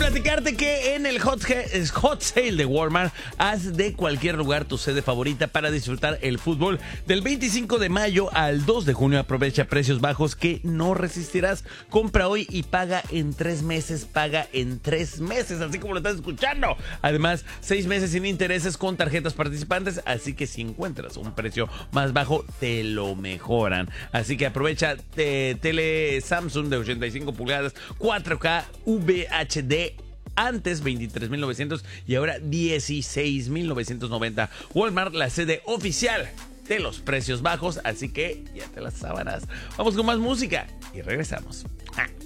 platicarte que en el Hot Sale de Walmart, haz de cualquier lugar tu sede favorita para disfrutar el fútbol. Del 25 de mayo al 2 de junio aprovecha precios bajos que no resistirás. Compra hoy y paga en 3 meses. Paga en 3 meses, así como lo estás escuchando. Además, 6 meses sin intereses con tarjetas participantes, así que si encuentras un precio más bajo, te lo mejoran. Así que aprovecha tele Samsung de 85 pulgadas, 4K VHD. Antes 23,900 y ahora 16,990. Walmart, la sede oficial de los precios bajos, así que ya te las sabrás. Vamos con más música y regresamos.